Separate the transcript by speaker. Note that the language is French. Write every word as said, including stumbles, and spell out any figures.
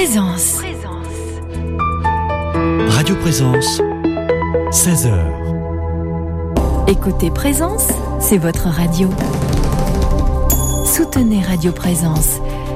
Speaker 1: Présence.
Speaker 2: Radio Présence, seize heures.
Speaker 1: Écoutez Présence, c'est votre radio. Soutenez Radio Présence,